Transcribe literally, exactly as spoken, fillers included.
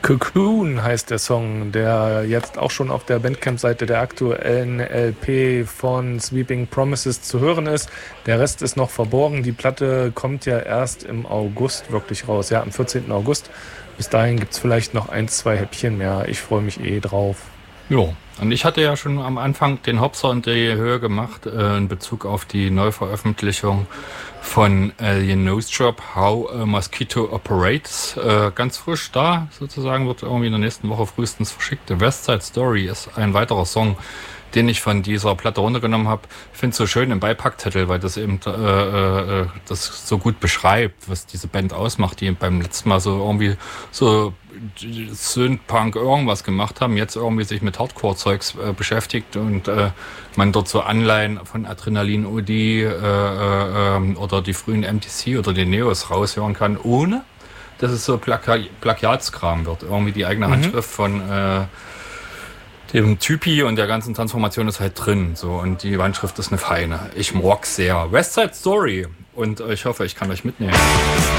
Cocoon heißt der Song, der jetzt auch schon auf der Bandcamp-Seite der aktuellen L P von Sweeping Promises zu hören ist. Der Rest ist noch verborgen. Die Platte kommt ja erst im August wirklich raus, ja, am vierzehnten August. Bis dahin gibt es vielleicht noch ein, zwei Häppchen mehr. Ich freue mich eh drauf. Jo, und ich hatte ja schon am Anfang den Hopser in die Höhe gemacht äh, in Bezug auf die Neuveröffentlichung von Alien Nose Job, How a Mosquito Operates. Äh, ganz frisch da, sozusagen, wird irgendwie in der nächsten Woche frühestens verschickt. The West Side Story ist ein weiterer Song, den ich von dieser Platte runtergenommen habe. Ich finde es so schön im Beipackzettel, weil das eben äh, äh, das so gut beschreibt, was diese Band ausmacht, die beim letzten Mal so irgendwie so Synth-Punk irgendwas gemacht haben, jetzt irgendwie sich mit Hardcore-Zeugs äh, beschäftigt und äh, man dort so Anleihen von Adrenalin O D äh, äh, oder die frühen M T C oder die Neos raushören kann, ohne dass es so Plaka- Plagiatskram wird. Irgendwie die eigene Handschrift mhm. von äh, dem Typi und der ganzen Transformation ist halt drin. So, und die Handschrift ist eine feine. Ich mag sehr. West Side Story. Und ich hoffe, ich kann euch mitnehmen.